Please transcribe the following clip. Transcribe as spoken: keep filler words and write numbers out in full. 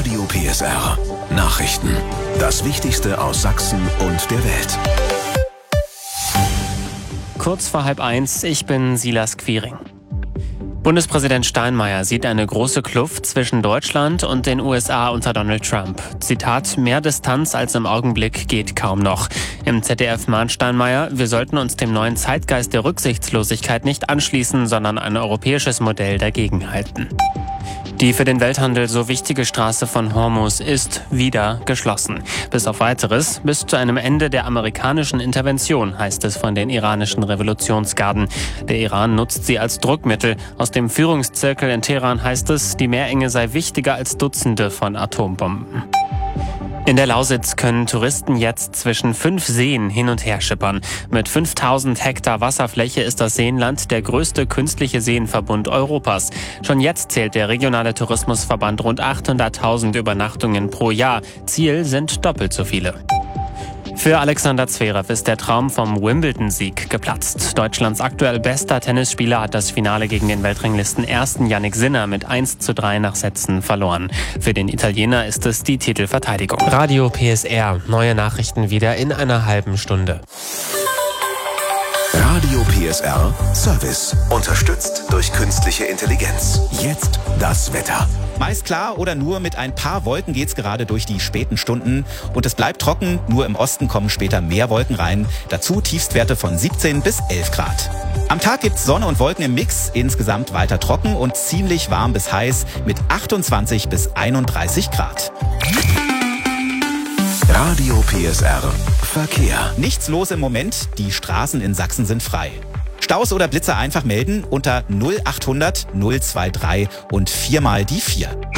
Radio P S R. Nachrichten. Das Wichtigste aus Sachsen und der Welt. Kurz vor halb eins, ich bin Silas Quiring. Bundespräsident Steinmeier sieht eine große Kluft zwischen Deutschland und den U S A unter Donald Trump. Zitat, mehr Distanz als im Augenblick geht kaum noch. Im Z D F mahnt Steinmeier, wir sollten uns dem neuen Zeitgeist der Rücksichtslosigkeit nicht anschließen, sondern ein europäisches Modell dagegenhalten. Die für den Welthandel so wichtige Straße von Hormuz ist wieder geschlossen. Bis auf Weiteres, bis zu einem Ende der amerikanischen Intervention, heißt es von den iranischen Revolutionsgarden. Der Iran nutzt sie als Druckmittel. Aus dem Führungszirkel in Teheran heißt es, die Meerenge sei wichtiger als Dutzende von Atombomben. In der Lausitz können Touristen jetzt zwischen fünf Seen hin und her schippern. Mit fünftausend Hektar Wasserfläche ist das Seenland der größte künstliche Seenverbund Europas. Schon jetzt zählt der regionale Tourismusverband rund achthunderttausend Übernachtungen pro Jahr. Ziel sind doppelt so viele. Für Alexander Zverev ist der Traum vom Wimbledon-Sieg geplatzt. Deutschlands aktuell bester Tennisspieler hat das Finale gegen den Weltranglisten ersten Jannik Sinner mit eins zu drei nach Sätzen verloren. Für den Italiener ist es die Titelverteidigung. Radio P S R. Neue Nachrichten wieder in einer halben Stunde. Radio P S R Service. Unterstützt durch künstliche Intelligenz. Jetzt das Wetter. Meist klar oder nur mit ein paar Wolken geht's gerade durch die späten Stunden. Und es bleibt trocken, nur im Osten kommen später mehr Wolken rein. Dazu Tiefstwerte von siebzehn bis elf Grad. Am Tag gibt's Sonne und Wolken im Mix, insgesamt weiter trocken und ziemlich warm bis heiß mit achtundzwanzig bis einunddreißig Grad. Radio P S R Verkehr. Nichts los im Moment, die Straßen in Sachsen sind frei. Staus oder Blitzer einfach melden unter null achthundert null drei drei und viermal die vier.